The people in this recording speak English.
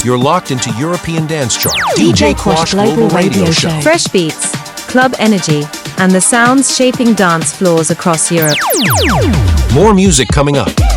You're locked into European Dance Chart. DJ Quash Global Radio Show. Fresh beats, club energy, and the sounds shaping dance floors across Europe. More music coming up.